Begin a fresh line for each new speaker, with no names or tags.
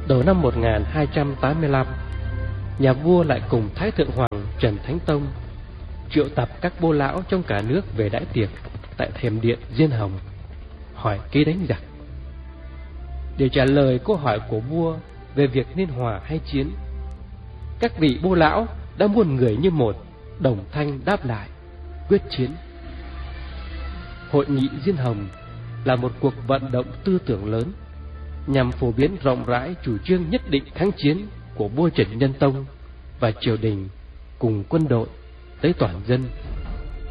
Đầu năm 1285, nhà vua lại cùng Thái Thượng Hoàng Trần Thánh Tông triệu tập các bô lão trong cả nước về đãi tiệc tại thềm điện Diên Hồng, hỏi kế đánh giặc. Để trả lời câu hỏi của vua về việc nên hòa hay chiến, các vị bô lão đã muôn người như một, đồng thanh đáp lại quyết chiến. Hội nghị Diên Hồng là một cuộc vận động tư tưởng lớn nhằm phổ biến rộng rãi chủ trương nhất định kháng chiến của vua Trần Nhân Tông và triều đình cùng quân đội tới toàn dân.